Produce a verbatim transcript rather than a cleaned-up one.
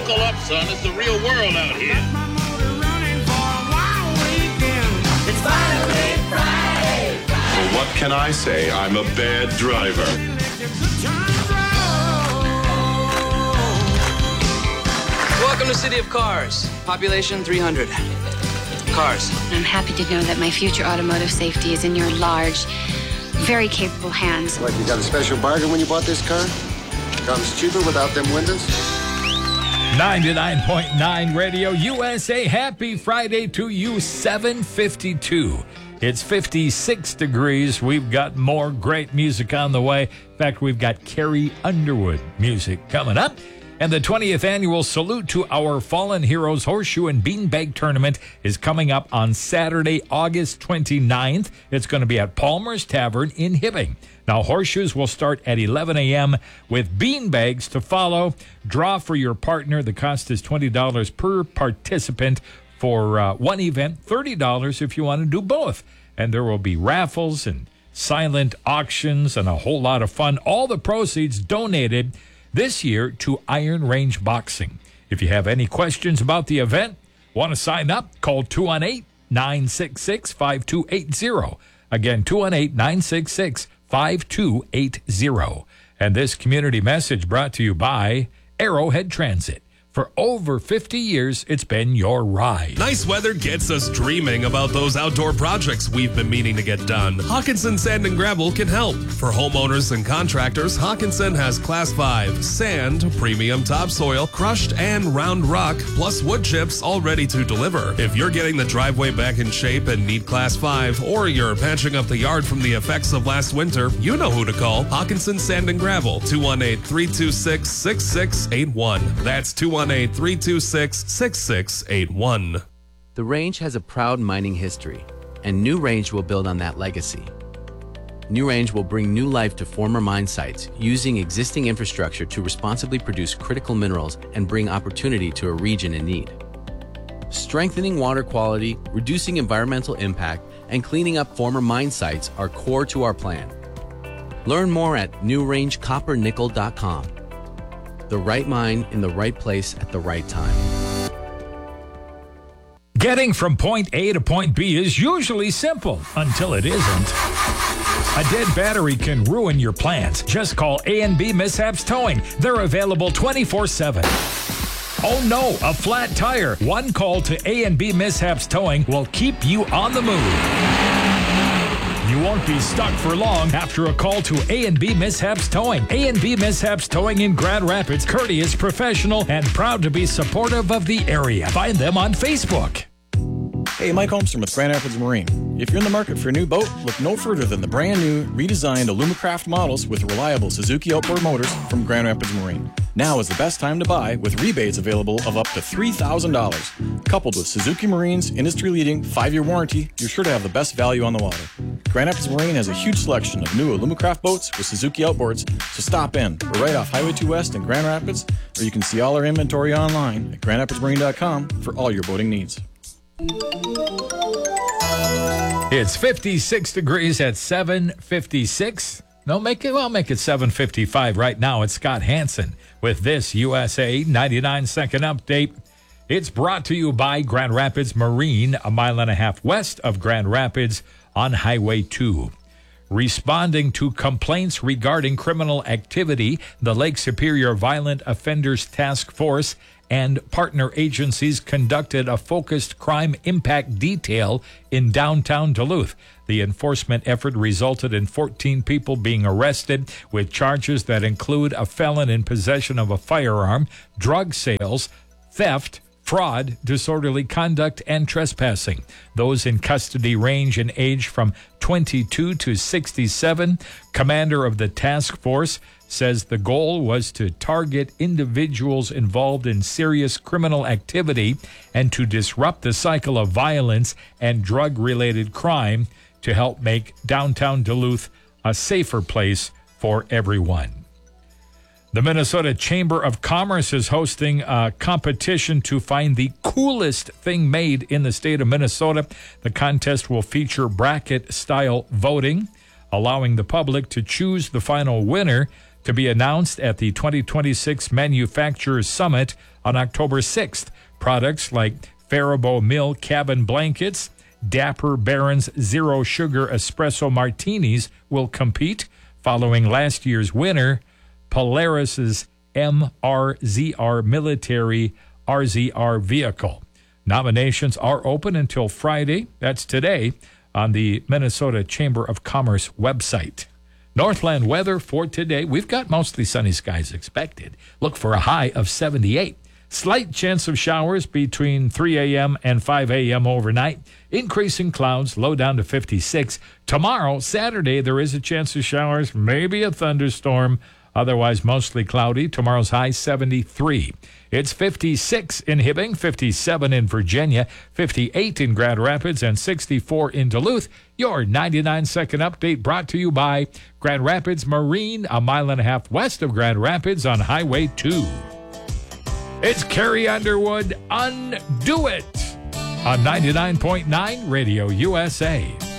Buckle up, son. It's the real world out here. It's finally Friday. Well, what can I say? I'm a bad driver. Welcome to City of Cars. Population three hundred. Cars. I'm happy to know that my future automotive safety is in your large, very capable hands. What, you got a special bargain when you bought this car? Comes cheaper without them windows? ninety-nine point nine Radio U S A. Happy Friday to you, seven fifty-two. It's fifty-six degrees. We've got more great music on the way. In fact, we've got Carrie Underwood music coming up. And the twentieth annual Salute to Our Fallen Heroes Horseshoe and Beanbag Tournament is coming up on Saturday, August twenty-ninth. It's going to be at Palmer's Tavern in Hibbing. Now, horseshoes will start at eleven a.m. with beanbags to follow. Draw for your partner. The cost is twenty dollars per participant for uh, one event, thirty dollars if you want to do both. And there will be raffles and silent auctions and a whole lot of fun. All the proceeds donated this year to Iron Range Boxing. If you have any questions about the event, want to sign up, call two one eight, nine six six, five two eight zero. Again, two one eight, nine six six, five two eight zero. And this community message brought to you by Arrowhead Transit. For over fifty years, it's been your ride. Nice weather gets us dreaming about those outdoor projects we've been meaning to get done. Hawkinson Sand and Gravel can help. For homeowners and contractors, Hawkinson has Class five sand, premium topsoil, crushed and round rock, plus wood chips all ready to deliver. If you're getting the driveway back in shape and need Class five, or you're patching up the yard from the effects of last winter, you know who to call. Hawkinson Sand and Gravel, two one eight, three two six, six six eight one. That's two one eight, three two six, six six eight one. The Range has a proud mining history, and New Range will build on that legacy. New Range will bring new life to former mine sites using existing infrastructure to responsibly produce critical minerals and bring opportunity to a region in need. Strengthening water quality, reducing environmental impact, and cleaning up former mine sites are core to our plan. Learn more at new range copper nickel dot com. The right mine in the right place at the right time. Getting from point A to point B is usually simple until it isn't. A dead battery can ruin your plans. Just call A and B Mishaps Towing. They're available twenty-four seven. Oh no, a flat tire. One call to A and B Mishaps Towing will keep you on the move. You won't be stuck for long after a call to A and B Mishaps Towing. A and B Mishaps Towing in Grand Rapids, courteous, professional, and proud to be supportive of the area. Find them on Facebook. Hey, Mike Holmstrom with Grand Rapids Marine. If you're in the market for a new boat, look no further than the brand new, redesigned Alumacraft models with reliable Suzuki outboard motors from Grand Rapids Marine. Now is the best time to buy, with rebates available of up to three thousand dollars. Coupled with Suzuki Marine's industry-leading five-year warranty, you're sure to have the best value on the water. Grand Rapids Marine has a huge selection of new Alumacraft boats with Suzuki outboards, so stop in. We're right off Highway two West in Grand Rapids, or you can see all our inventory online at grand rapids marine dot com for all your boating needs. It's fifty-six degrees at seven fifty-six. No, make it, well, make it seven fifty-five right now. It's Scott Hansen with this U S A ninety-nine second update. It's brought to you by Grand Rapids Marine, a mile and a half west of Grand Rapids on Highway two. Responding to complaints regarding criminal activity, the Lake Superior Violent Offenders Task Force and partner agencies conducted a focused crime impact detail in downtown Duluth. The enforcement effort resulted in fourteen people being arrested with charges that include a felon in possession of a firearm, drug sales, theft, fraud, disorderly conduct, and trespassing. Those in custody range in age from twenty-two to sixty-seven. Commander of the task force says the goal was to target individuals involved in serious criminal activity and to disrupt the cycle of violence and drug-related crime to help make downtown Duluth a safer place for everyone. The Minnesota Chamber of Commerce is hosting a competition to find the coolest thing made in the state of Minnesota. The contest will feature bracket-style voting, allowing the public to choose the final winner. to be announced at the twenty twenty-six Manufacturers Summit on October sixth. Products like Faribault Mill cabin blankets, Dapper Barons Zero Sugar Espresso Martinis will compete, following last year's winner, Polaris's M R Z R Military R Z R vehicle. Nominations are open until Friday, that's today, on the Minnesota Chamber of Commerce website. Northland weather for today. We've got mostly sunny skies expected. Look for a high of seventy-eight. Slight chance of showers between three a.m. and five a.m. overnight. Increasing clouds, low down to fifty-six. Tomorrow, Saturday, there is a chance of showers, maybe a thunderstorm. Otherwise, mostly cloudy. Tomorrow's high, seventy-three. It's fifty-six in Hibbing, fifty-seven in Virginia, fifty-eight in Grand Rapids, and sixty-four in Duluth. Your ninety-nine second update brought to you by Grand Rapids Marine, a mile and a half west of Grand Rapids on Highway two. It's Carrie Underwood, Undo It, on ninety-nine point nine Radio U S A.